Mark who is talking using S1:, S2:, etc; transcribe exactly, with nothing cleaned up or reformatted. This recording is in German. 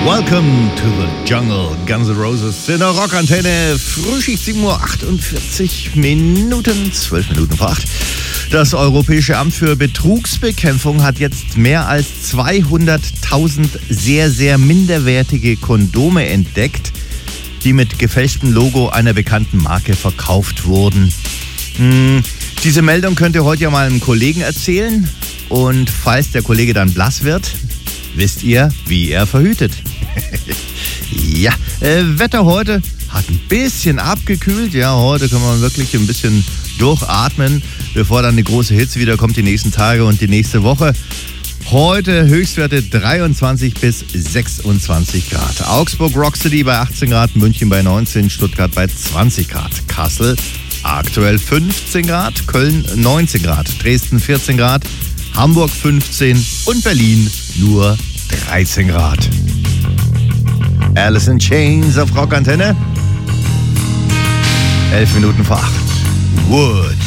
S1: Welcome to the Jungle. Guns N' Roses in der Rockantenne. Frühschicht sieben Uhr achtundvierzig Minuten, zwölf Minuten vor acht. Das Europäische Amt für Betrugsbekämpfung hat jetzt mehr als zweihunderttausend sehr, sehr minderwertige Kondome entdeckt, die mit gefälschtem Logo einer bekannten Marke verkauft wurden. Hm, diese Meldung könnt ihr heute ja mal einem Kollegen erzählen. Und falls der Kollege dann blass wird, wisst ihr, wie er verhütet. Ja, äh, Wetter heute hat ein bisschen abgekühlt. Ja, heute kann man wirklich ein bisschen durchatmen, bevor dann die große Hitze wieder kommt die nächsten Tage und die nächste Woche. Heute Höchstwerte dreiundzwanzig bis sechsundzwanzig Grad. Augsburg Rock City bei achtzehn Grad, München bei neunzehn, Stuttgart bei zwanzig Grad. Kassel aktuell fünfzehn Grad, Köln neunzehn Grad, Dresden vierzehn Grad, Hamburg fünfzehn und Berlin nur dreizehn Grad. Alice in Chains auf Rockantenne. elf Minuten vor acht. Wood.